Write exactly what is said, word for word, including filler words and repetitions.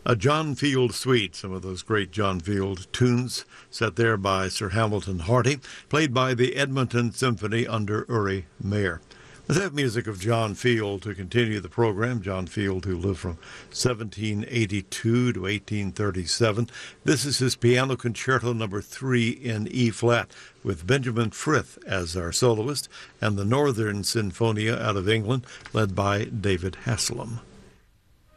A John Field suite, some of those great John Field tunes set there by Sir Hamilton Harty, played by the Edmonton Symphony under Uri Mayer. Let's have music of John Field to continue the program. John Field, who lived from seventeen eighty-two to eighteen thirty-seven. This is his Piano Concerto number three in E-flat, with Benjamin Frith as our soloist, and the Northern Sinfonia out of England, led by David Haslam.